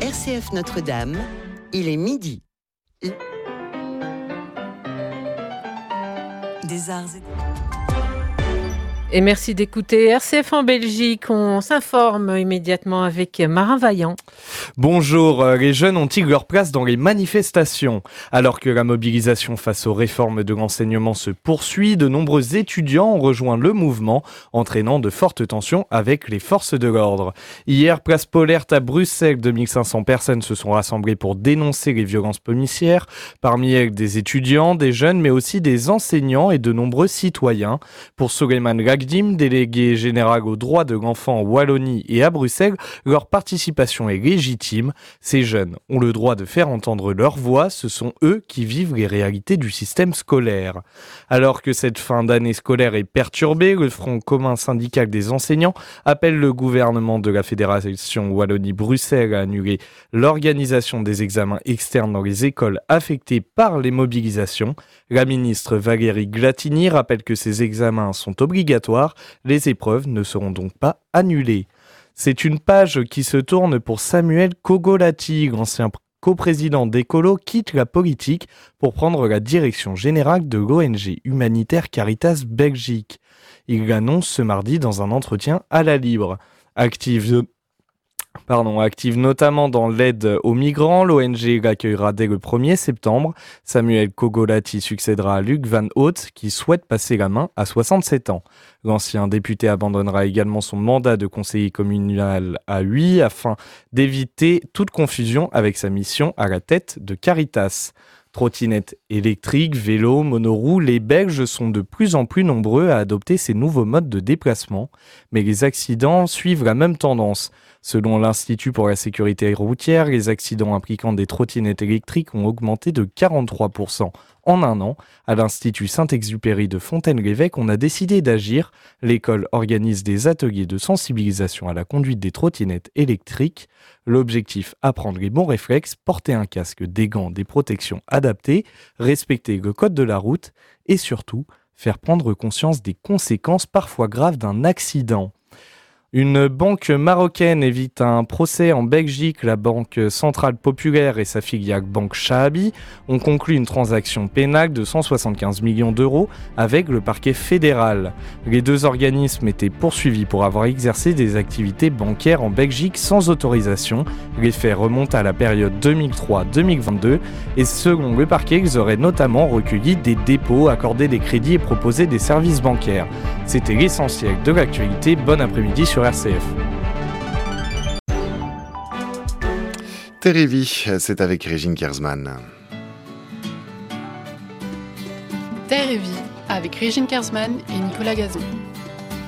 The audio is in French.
RCF Notre-Dame, il est midi. Des arts Et merci d'écouter RCF en Belgique. On s'informe immédiatement avec Marin Vaillant. Bonjour, les jeunes ont-ils leur place dans les manifestations ? Alors que la mobilisation face aux réformes de l'enseignement se poursuit, de nombreux étudiants ont rejoint le mouvement, entraînant de fortes tensions avec les forces de l'ordre. Hier, place Pollert à Bruxelles, 2500 personnes se sont rassemblées pour dénoncer les violences policières. Parmi elles, des étudiants, des jeunes, mais aussi des enseignants et de nombreux citoyens. Pour Souleymane Lagdim, délégué général aux droits de l'enfant en Wallonie et à Bruxelles, leur participation est légitime. Ces jeunes ont le droit de faire entendre leur voix, ce sont eux qui vivent les réalités du système scolaire. Alors que cette fin d'année scolaire est perturbée, le Front commun syndical des enseignants appelle le gouvernement de la Fédération Wallonie-Bruxelles à annuler l'organisation des examens externes dans les écoles affectées par les mobilisations. La ministre Valérie Glatini rappelle que ces examens sont obligatoires, les épreuves ne seront donc pas annulées. C'est une page qui se tourne pour Samuel Kogolati, l'ancien coprésident d'Ecolo, quitte la politique pour prendre la direction générale de l'ONG humanitaire Caritas Belgique. Il l'annonce ce mardi dans un entretien à la Libre. Active notamment dans l'aide aux migrants, l'ONG l'accueillera dès le 1er septembre. Samuel Kogolati succédera à Luc Van Haute, qui souhaite passer la main à 67 ans. L'ancien député abandonnera également son mandat de conseiller communal à Huy afin d'éviter toute confusion avec sa mission à la tête de Caritas. Trottinettes électriques, vélos, monoroues, les Belges sont de plus en plus nombreux à adopter ces nouveaux modes de déplacement, mais les accidents suivent la même tendance. Selon l'Institut pour la sécurité routière, les accidents impliquant des trottinettes électriques ont augmenté de 43% en un an. À l'Institut Saint-Exupéry de Fontaine-l'Évêque, on a décidé d'agir. L'école organise des ateliers de sensibilisation à la conduite des trottinettes électriques. L'objectif, apprendre les bons réflexes, porter un casque, des gants, des protections adaptées, respecter le code de la route et surtout faire prendre conscience des conséquences parfois graves d'un accident. Une banque marocaine évite un procès en Belgique. La Banque Centrale Populaire et sa filiale Banque Shahabi ont conclu une transaction pénale de 175 millions d'euros avec le parquet fédéral. Les deux organismes étaient poursuivis pour avoir exercé des activités bancaires en Belgique sans autorisation. Les faits remontent à la période 2003-2022 et selon le parquet, ils auraient notamment recueilli des dépôts, accordé des crédits et proposé des services bancaires. C'était l'essentiel de l'actualité. Bon après-midi sur RCF. Terre et Vie, c'est avec Régine Kersman. Terre et Vie, avec Régine Kersman et Nicolas Gazon.